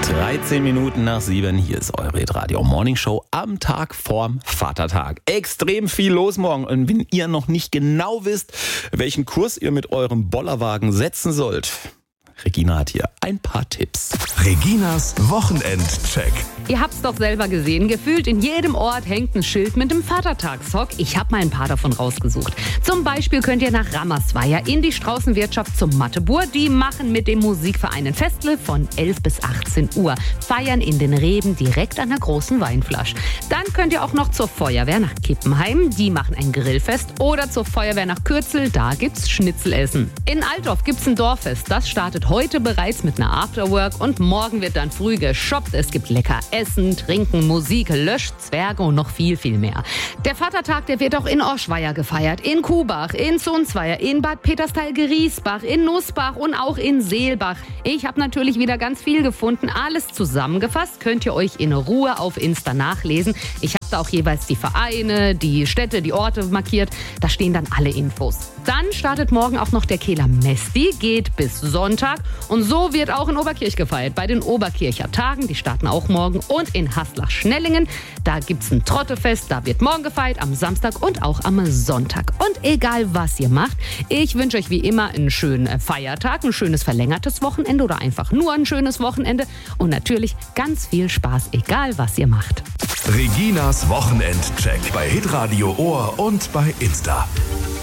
13 Minuten nach 7, hier ist eure Radio Morning Show am Tag vorm Vatertag. Extrem viel los morgen und wenn ihr noch nicht genau wisst, welchen Kurs ihr mit eurem Bollerwagen setzen sollt, Regina hat hier ein paar Tipps. Reginas Wochenendcheck. Ihr habt's doch selber gesehen, gefühlt in jedem Ort hängt ein Schild mit dem Vatertagshock. Ich habe mal ein paar davon rausgesucht. Zum Beispiel könnt ihr nach Rammersweier in die Straußenwirtschaft zum Mattebur. Die machen mit dem Musikverein ein Festle von 11 bis 18 Uhr. Feiern in den Reben direkt an der großen Weinflasche. Dann könnt ihr auch noch zur Feuerwehr nach Kippenheim. Die machen ein Grillfest. Oder zur Feuerwehr nach Kürzel. Da gibt's Schnitzelessen. In Altdorf gibt's ein Dorffest. Das startet heute bereits mit einer Afterwork und morgen wird dann früh geshoppt. Es gibt lecker Essen, Trinken, Musik, Lösch, Zwerge und noch viel, viel mehr. Der Vatertag, der wird auch in Oschweier gefeiert, in Kuhbach, in Zonsweier, in Bad Peterstal-Geriesbach, in Nussbach und auch in Seelbach. Ich habe natürlich wieder ganz viel gefunden. Alles zusammengefasst könnt ihr euch in Ruhe auf Insta nachlesen. Ich habe da auch jeweils die Vereine, die Städte, die Orte markiert. Da stehen dann alle Infos. Dann startet morgen auch noch der Kehler Mesti, geht bis Sonntag. Und so wird auch in Oberkirch gefeiert. Bei den Oberkircher Tagen, die starten auch morgen. Und in Haslach-Schnellingen, da gibt's ein Trottefest. Da wird morgen gefeiert, am Samstag und auch am Sonntag. Und egal, was ihr macht, ich wünsche euch wie immer einen schönen Feiertag, ein schönes verlängertes Wochenende oder einfach nur ein schönes Wochenende. Und natürlich ganz viel Spaß, egal was ihr macht. Reginas Wochenendcheck bei Hitradio Ohr und bei Insta.